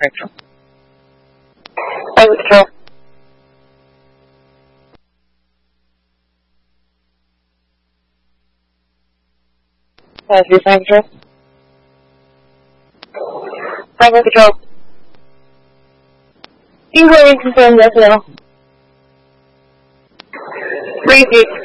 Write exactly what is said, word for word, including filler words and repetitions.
Control. Flight Control. Uh, three Flight Control. Flight Control. Inquiry confirmed, yes, no. Three feet.